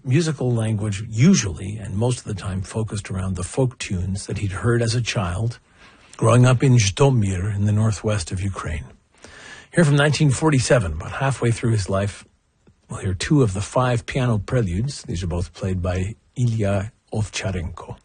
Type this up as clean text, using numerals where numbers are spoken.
musical language usually and most of the time focused around the folk tunes that he'd heard as a child, growing up in Zhytomyr in the northwest of Ukraine. Here from 1947, about halfway through his life, we'll hear two of the 5 piano preludes. These are both played by Ilya Ovcharenko.